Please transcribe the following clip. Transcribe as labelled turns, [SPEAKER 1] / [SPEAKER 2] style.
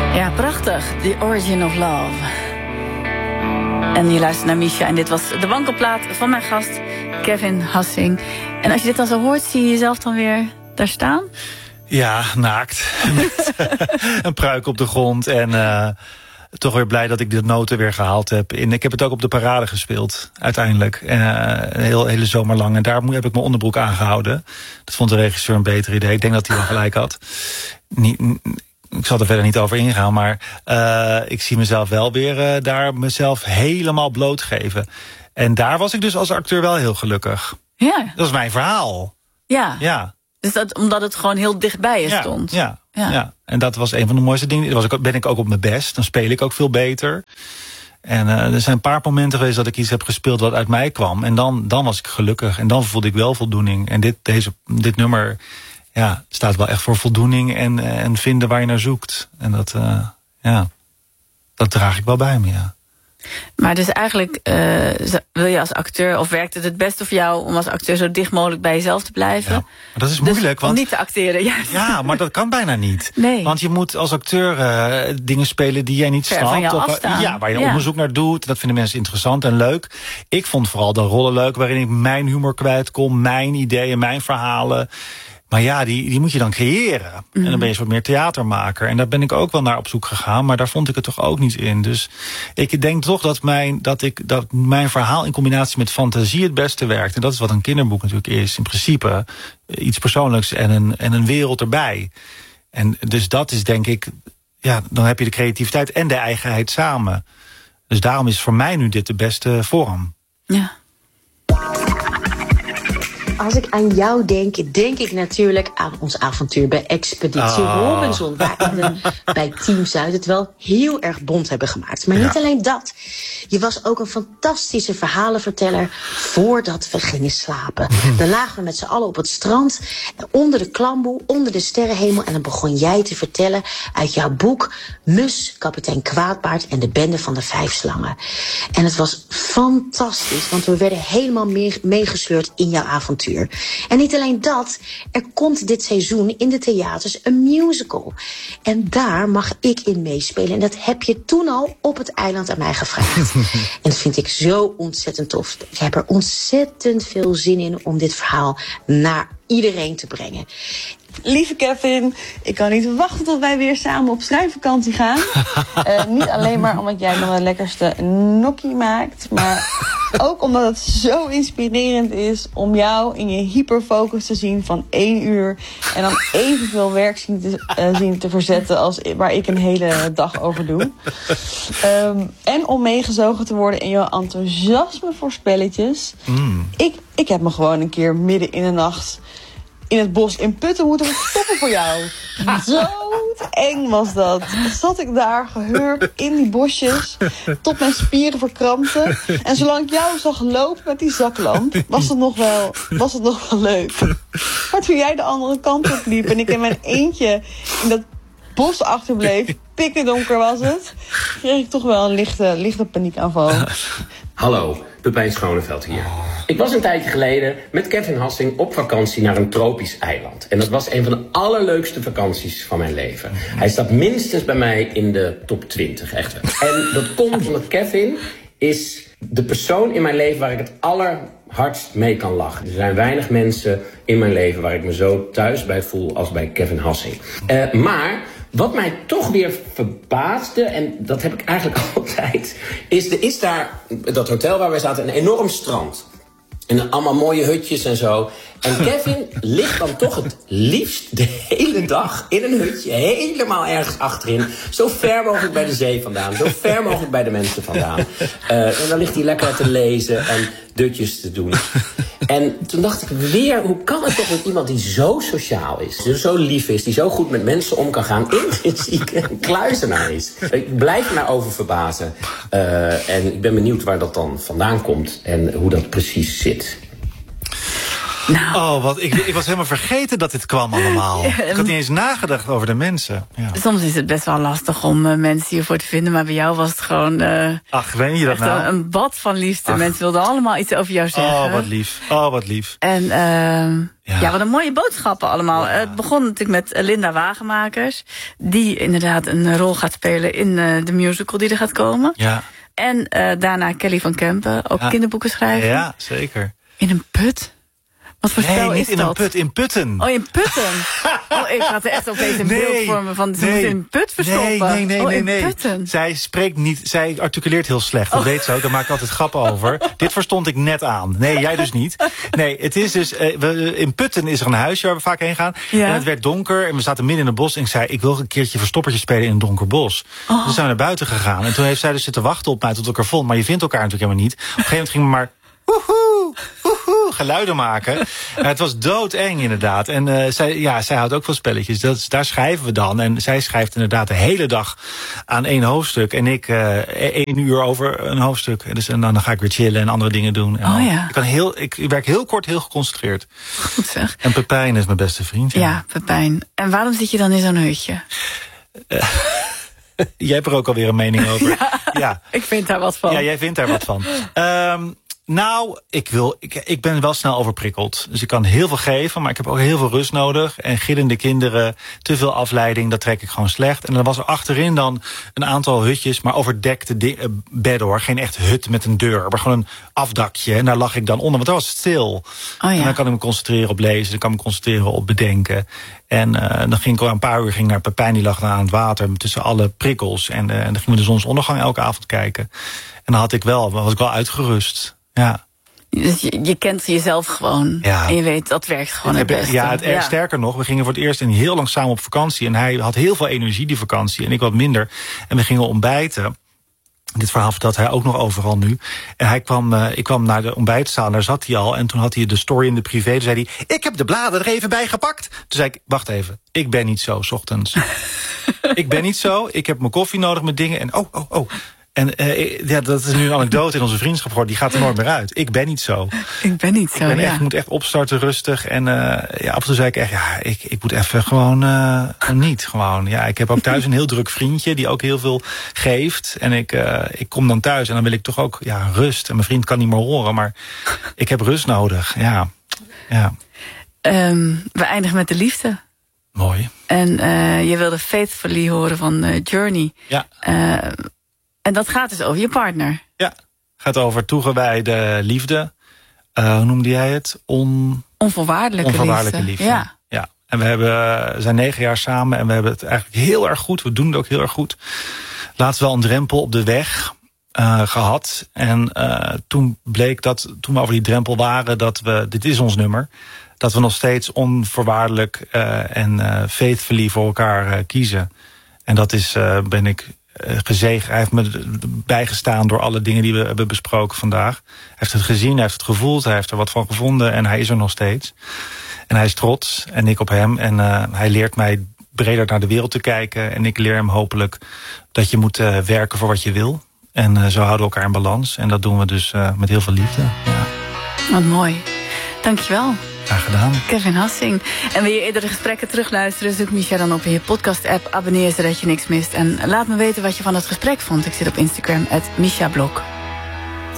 [SPEAKER 1] Ja, prachtig. The Origin of Love. En je luistert naar Misha en dit was de wankelplaat van mijn gast Kevin Hassing. En als je dit dan zo hoort, zie je jezelf dan weer daar staan?
[SPEAKER 2] Ja, naakt. Met een pruik op de grond en toch weer blij dat ik de noten weer gehaald heb. En ik heb het ook op de parade gespeeld, uiteindelijk. Een hele zomer lang. En daar heb ik mijn onderbroek aangehouden. Dat vond de regisseur een beter idee. Ik denk dat hij wel gelijk had. Ik zal er verder niet over ingaan, maar ik zie mezelf wel weer daar mezelf helemaal blootgeven. En daar was ik dus als acteur wel heel gelukkig.
[SPEAKER 1] Ja.
[SPEAKER 2] Dat is mijn verhaal.
[SPEAKER 1] Ja. Dus omdat het gewoon heel dichtbij je stond.
[SPEAKER 2] Ja. En dat was een van de mooiste dingen. Ben ik ook op mijn best. Dan speel ik ook veel beter. En er zijn een paar momenten geweest dat ik iets heb gespeeld wat uit mij kwam. En dan was ik gelukkig. En dan voelde ik wel voldoening. En dit nummer staat wel echt voor voldoening en vinden waar je naar zoekt. En dat draag ik wel bij me, ja.
[SPEAKER 1] Maar dus eigenlijk wil je als acteur, of werkt het beste voor jou om als acteur zo dicht mogelijk bij jezelf te blijven?
[SPEAKER 2] Ja, maar dat is moeilijk.
[SPEAKER 1] Dus om niet te acteren, juist.
[SPEAKER 2] Ja, maar dat kan bijna niet.
[SPEAKER 1] Nee.
[SPEAKER 2] Want je moet als acteur dingen spelen die jij niet snapt.
[SPEAKER 1] Van jou afstaan.
[SPEAKER 2] Waar je onderzoek naar doet. Dat vinden mensen interessant en leuk. Ik vond vooral de rollen leuk waarin ik mijn humor kwijt kon, mijn ideeën, mijn verhalen. Maar ja, die moet je dan creëren. En dan ben je een soort meer theatermaker. En daar ben ik ook wel naar op zoek gegaan. Maar daar vond ik het toch ook niet in. Dus ik denk toch dat mijn verhaal in combinatie met fantasie het beste werkt. En dat is wat een kinderboek natuurlijk is. In principe iets persoonlijks en een wereld erbij. En dus dat is denk ik, dan heb je de creativiteit en de eigenheid samen. Dus daarom is voor mij nu dit de beste vorm.
[SPEAKER 1] Ja.
[SPEAKER 3] Als ik aan jou denk, denk ik natuurlijk aan ons avontuur bij Expeditie Robinson. Waar we bij Team Zuid het wel heel erg bont hebben gemaakt. Maar niet alleen dat. Je was ook een fantastische verhalenverteller voordat we gingen slapen. Dan lagen we met z'n allen op het strand, onder de klamboe, onder de sterrenhemel. En dan begon jij te vertellen uit jouw boek Mus, kapitein Kwaadpaard en de bende van de 5 slangen. En het was fantastisch, want we werden helemaal meegesleurd in jouw avontuur. En niet alleen dat, er komt dit seizoen in de theaters een musical. En daar mag ik in meespelen. En dat heb je toen al op het eiland aan mij gevraagd. En dat vind ik zo ontzettend tof. Ik heb er ontzettend veel zin in om dit verhaal naar iedereen te brengen.
[SPEAKER 4] Lieve Kevin, ik kan niet wachten tot wij weer samen op schrijfvakantie gaan. Niet alleen maar omdat jij nog de lekkerste gnocchi maakt, maar ook omdat het zo inspirerend is om jou in je hyperfocus te zien van 1 uur en dan evenveel werk zien te verzetten als waar ik een hele dag over doe. En om meegezogen te worden in jouw enthousiasme voor spelletjes. Ik heb me gewoon een keer midden in de nacht in het bos in Putten moeten stoppen voor jou. Zo eng was dat. Zat ik daar gehurkt in die bosjes, tot mijn spieren verkrampten. En zolang ik jou zag lopen met die zaklamp, was het nog wel leuk. Maar toen jij de andere kant op liep en ik in mijn eentje in dat bos achterbleef, pikkendonker was het, kreeg ik toch wel een lichte paniekaanval.
[SPEAKER 5] Hallo, Pepijn Schoneveld hier. Ik was een tijdje geleden met Kevin Hassing op vakantie naar een tropisch eiland. En dat was een van de allerleukste vakanties van mijn leven. Hij staat minstens bij mij in de top 20, echt wel. En dat komt omdat Kevin is de persoon in mijn leven waar ik het allerhardst mee kan lachen. Er zijn weinig mensen in mijn leven waar ik me zo thuis bij voel als bij Kevin Hassing. Maar wat mij toch weer verbaasde, en dat heb ik eigenlijk altijd, is daar, dat hotel waar wij zaten, een enorm strand. En allemaal mooie hutjes en zo. En Kevin ligt dan toch het liefst de hele dag in een hutje, helemaal ergens achterin. Zo ver mogelijk bij de zee vandaan, zo ver mogelijk bij de mensen vandaan. En dan ligt hij lekker te lezen en dutjes te doen. En toen dacht ik weer, hoe kan het toch met iemand die zo sociaal is, die zo lief is, die zo goed met mensen om kan gaan, intrinsiek een kluizenaar is. Ik blijf me daarover verbazen. En ik ben benieuwd waar dat dan vandaan komt en hoe dat precies zit.
[SPEAKER 1] Nou.
[SPEAKER 2] Ik was helemaal vergeten dat dit kwam allemaal. Ik had niet eens nagedacht over de mensen. Ja.
[SPEAKER 1] Soms is het best wel lastig om mensen hiervoor te vinden. Maar bij jou was het gewoon
[SPEAKER 2] Ach, weet je dat nou?
[SPEAKER 1] Een bad van liefde. Ach. Mensen wilden allemaal iets over jou zeggen.
[SPEAKER 2] Oh, wat lief.
[SPEAKER 1] En wat een mooie boodschappen allemaal. Ja. Het begon natuurlijk met Linda Wagenmakers. Die inderdaad een rol gaat spelen in de musical die er gaat komen.
[SPEAKER 2] Ja.
[SPEAKER 1] En daarna Kelly van Kempen, ook kinderboeken schrijven.
[SPEAKER 2] Ja, zeker.
[SPEAKER 1] In een put? Wat voor spel is dat?
[SPEAKER 2] Nee, niet in een put, in Putten.
[SPEAKER 1] Oh, in Putten. Ik had er echt opeens een beeld voor me van ze moeten in een put verstoppen.
[SPEAKER 2] Nee.
[SPEAKER 1] Putten.
[SPEAKER 2] Zij spreekt niet, zij articuleert heel slecht. Dat weet ze ook, daar maak ik altijd grappen over. Dit verstond ik net aan. Nee, jij dus niet. Nee, het is dus, in Putten is er een huisje waar we vaak heen gaan. Ja. En het werd donker en we zaten midden in het bos. En ik zei, ik wil een keertje verstoppertje spelen in een donker bos. Dus zijn we naar buiten gegaan. En toen heeft zij dus zitten wachten op mij tot ik er vond. Maar je vindt elkaar natuurlijk helemaal niet. Op een gegeven moment ging we maar geluiden maken. Het was doodeng inderdaad. En zij houdt ook van spelletjes. Daar schrijven we dan. En zij schrijft inderdaad de hele dag aan 1 hoofdstuk. En ik 1 uur over een hoofdstuk. Dus, en dan ga ik weer chillen en andere dingen doen. En ik werk heel kort, heel geconcentreerd.
[SPEAKER 1] Goed zeg.
[SPEAKER 2] En Pepijn is mijn beste vriend.
[SPEAKER 1] Ja, Pepijn. En waarom zit je dan in zo'n hutje?
[SPEAKER 2] Jij hebt er ook alweer een mening over. Ja.
[SPEAKER 1] Ik vind daar wat van.
[SPEAKER 2] Ja, jij vindt daar wat van. Ik ben wel snel overprikkeld. Dus ik kan heel veel geven, maar ik heb ook heel veel rust nodig. En gillende kinderen, te veel afleiding, dat trek ik gewoon slecht. En dan was er achterin dan een aantal hutjes, maar overdekte bedden hoor. Geen echt hut met een deur, maar gewoon een afdakje. En daar lag ik dan onder, want daar was het stil. En dan kan ik me concentreren op lezen, dan kan ik me concentreren op bedenken. En dan ging ik al een paar uur naar Pepijn, die lag daar aan het water tussen alle prikkels. En dan gingen we de zonsondergang elke avond kijken. En dan was ik wel uitgerust. Ja.
[SPEAKER 1] Dus je kent jezelf gewoon. Ja. En je weet, dat werkt gewoon het beste.
[SPEAKER 2] Ja, sterker nog, we gingen voor het eerst heel lang samen op vakantie. En hij had heel veel energie die vakantie. En ik wat minder. En we gingen ontbijten. Dit verhaal vertelt hij ook nog overal nu. En ik kwam naar de ontbijtzaal, daar zat hij al. En toen had hij de story in de privé. Toen zei hij, ik heb de bladen er even bij gepakt. Toen zei ik, wacht even, ik ben niet zo 's ochtends. Ik ben niet zo, ik heb mijn koffie nodig met dingen. En En dat is nu een anekdote in onze vriendschap geworden. Die gaat er nooit meer uit. Ik ben niet zo. Ik moet echt opstarten, rustig. En af en toe zei ik echt, ik moet even gewoon niet. Gewoon. Ja, ik heb ook thuis een heel druk vriendje die ook heel veel geeft. En ik kom dan thuis en dan wil ik toch ook rust. En mijn vriend kan niet meer horen, maar ik heb rust nodig. Ja.
[SPEAKER 1] We eindigen met de liefde.
[SPEAKER 2] Mooi.
[SPEAKER 1] En je wilde Faithfully horen van Journey. Ja. En dat gaat dus over je partner.
[SPEAKER 2] Ja, gaat over toegewijde liefde. Hoe noemde jij het?
[SPEAKER 1] Onvoorwaardelijke liefde.
[SPEAKER 2] Ja. En we zijn 9 jaar samen en we hebben het eigenlijk heel erg goed. We doen het ook heel erg goed. Laatst wel een drempel op de weg gehad. En toen bleek dat, toen we over die drempel waren, dat dit is ons nummer. Dat we nog steeds onvoorwaardelijk en faithfully voor elkaar kiezen. En dat is, ben ik gezegend. Hij heeft me bijgestaan door alle dingen die we hebben besproken vandaag. Hij heeft het gezien, hij heeft het gevoeld, hij heeft er wat van gevonden en hij is er nog steeds. En hij is trots en ik op hem. En hij leert mij breder naar de wereld te kijken. En ik leer hem hopelijk dat je moet werken voor wat je wil. En zo houden we elkaar in balans. En dat doen we dus met heel veel liefde. Ja.
[SPEAKER 1] Wat mooi. Dankjewel.
[SPEAKER 2] Graag gedaan.
[SPEAKER 1] Kevin Hassing. En wil je eerdere gesprekken terugluisteren, zoek Misha dan op in je podcast-app. Abonneer zodat je niks mist. En laat me weten wat je van het gesprek vond. Ik zit op Instagram @MishaBlog.